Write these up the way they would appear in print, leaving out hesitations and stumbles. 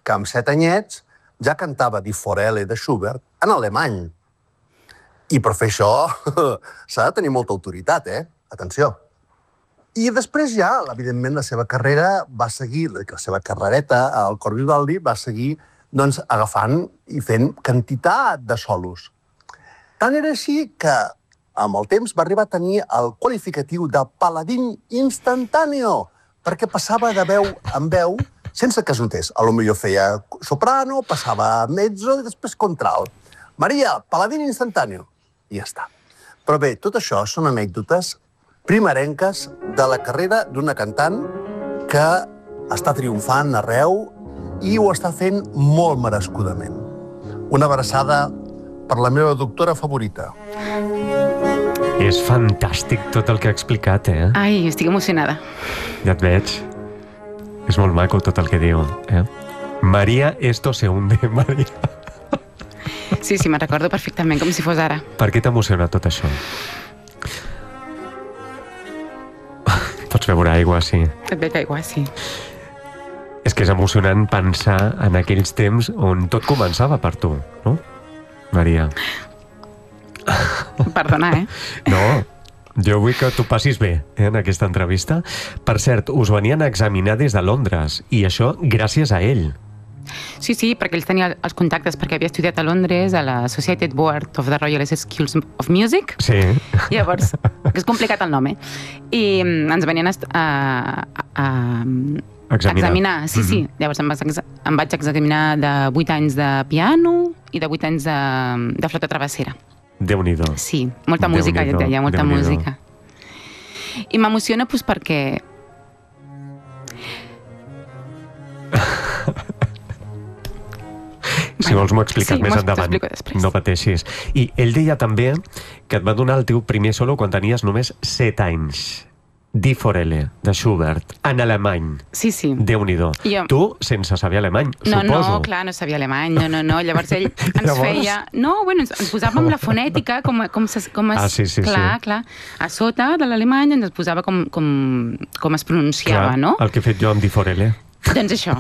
que amb 7 anyets ja cantava Die Forelle de Schubert en alemany. I per fer això s'ha de tenir molta autoritat, Atenció. I després ja, evidentment, la seva carrera va seguir, la seva carrereta al cor Vivaldi va seguir doncs, agafant i fent quantitat de solos. Tant era així que, amb el temps, va arribar a tenir el qualificatiu de paladín instantáneo, perquè passava de veu en veu sense que es notés. A lo millor feia soprano, passava mezzo i després contralt. Maria, paladín instantáneo. I ja està. Però bé, tot això són anècdotes primerenques de la carrera d'una cantant que està triomfant arreu i ho està fent molt merescudament. Una abraçada per la meva doctora favorita. És fantàstic tot el que ha explicat, Ai, estic emocionada. Ja et veig. És molt maco tot el que diu, Maria, esto se hunde, Maria. Sí, me'n recordo perfectament, com si fos ara. Per què t'emociona tot això? Pots beure aigua, sí. Et bec aigua, sí. És que és emocionant pensar en aquells temps on tot començava per tu, no? Maria. Perdona, No, jo vull que t'ho passis bé en aquesta entrevista. Per cert, us venien a examinar des de Londres, i això gràcies a ell. Sí, perquè ell tenia els contactes, perquè havia estudiat a Londres a la Associated Board of the Royal Schools of Music. Sí. Llavors, és complicat el nom, I ens venien a examinar. Sí. Llavors em vaig examinar de 8 anys de piano i de 8 anys de flauta travessera. Déu-n'hi-do. Sí, molta música, ja et deia, molta música. I m'emociona perquè... Si vols m'ho expliques més endavant, no pateixis. I ell deia també que et va donar el teu primer solo quan tenies només 7 anys. Die Forelle, de Schubert, en alemany. Sí. Déu-n'hi-do. Tu, sense saber alemany, suposo. No, clar, no sabia alemany, no. Llavors ell ens feia... No, bueno, ens posàvem la fonètica, com es... Clar. A sota de l'alemany ens posava com es pronunciava, no? El que he fet jo amb Die Forelle. Doncs això.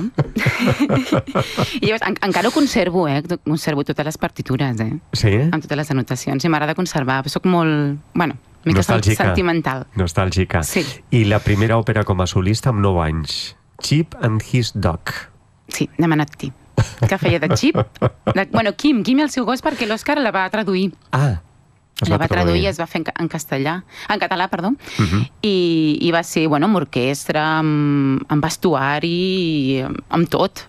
I llavors, encara ho conservo, conservo totes les partitures, Sí? Amb totes les anotacions. I m'agrada conservar. Soc molt... Bueno, mica sentimental. Nostàlgica. Sí. I la primera òpera com a solista amb 9 anys. Chip and His Dog. Sí, de Menotti. Que feia de Chip. Kim i el seu gos, perquè l'Òscar la va traduir. La va traduir i es va fer en català, perdó, i va ser, amb orquestra, amb vestuari, amb tot.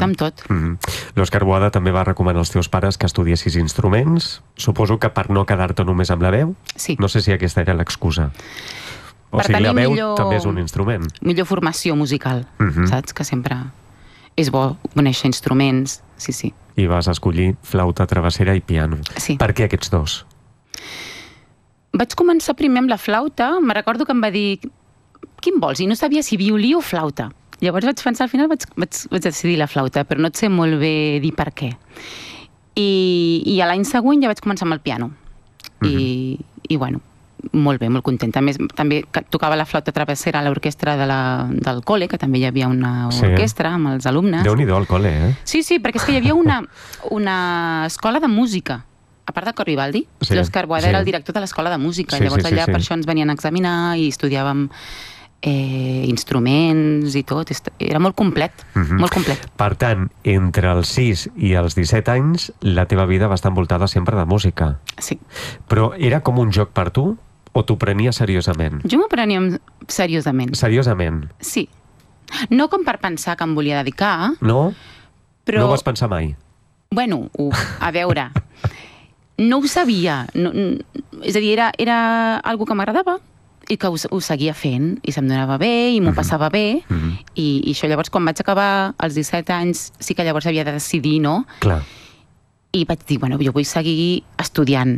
L'Òscar Boada també va recomanar als teus pares que estudiessis instruments, suposo que per no quedar-te només amb la veu? Sí. No sé si aquesta era l'excusa. O sigui, la veu també és un instrument. Millor formació musical, saps? Que sempre és bo conèixer instruments, sí. I vas escollir flauta travessera i piano. Sí. Per què aquests dos? Vaig començar primer amb la flauta, me recordo que em va dir quin vols? I no sabia si violí o flauta. Llavors vaig pensar, al final vaig decidir la flauta, però no et sé molt bé dir per què. I a l'any següent ja vaig començar amb el piano. I molt bé, molt contenta. A més, també tocava la flauta travessera a l'orquestra del col·le, que també hi havia una orquestra amb els alumnes. Déu-n'hi-do al col·le, Sí, perquè és que hi havia una escola de música. A part de cor Vivaldi, l'Òscar Boada era el director de l'escola de música. Llavors allà per això ens venien a examinar i estudiàvem instruments i tot. Era molt complet, molt complet. Per tant, entre els 6 i els 17 anys, la teva vida va estar envoltada sempre de música. Sí. Però era com un joc per tu o t'ho prenies seriosament? Jo m'ho prenia seriosament. Seriosament? Sí. No com per pensar que em volia dedicar. No? Però... No ho vas pensar mai? Bueno, a veure... No ho sabia, és a dir, era algo que m'agradava i que ho seguia fent i se'm donava bé i m'ho passava bé i això llavors quan vaig acabar als 17 anys sí que llavors havia de decidir, no? Clar. I vaig dir, jo vull seguir estudiant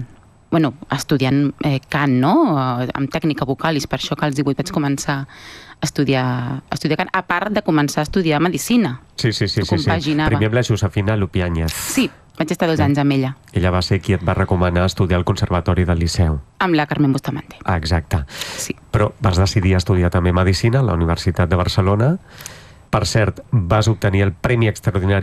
cant, no? Amb tècnica vocal, i és per això que als 18 vaig començar a estudiar cant, a part de començar a estudiar medicina. Sí. Primer amb la Josefina Lupiáñez. Sí. Vaig estar 2 anys amb ella. Ella va ser qui et va recomanar estudiar al Conservatori del Liceu. Amb la Carmen Bustamante. Exacte. Sí. Però vas decidir estudiar també Medicina a la Universitat de Barcelona. Per cert, vas obtenir el Premi Extraordinari